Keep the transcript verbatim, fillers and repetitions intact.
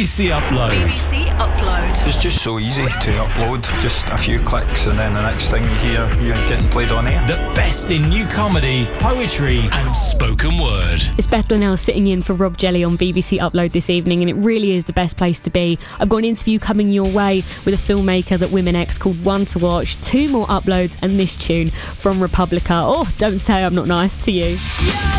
C Upload. B B C Upload. It's just so easy to upload. Just a few clicks and then the next thing you hear, you're getting played on air. The best in new comedy, poetry and spoken word. It's Beth Linnell sitting in for Rob Jelly on B B C Upload this evening, and it really is the best place to be. I've got an interview coming your way with a filmmaker that Women X called One to Watch, two more uploads and this tune from Republica. Oh, don't say I'm not nice to you. Yeah.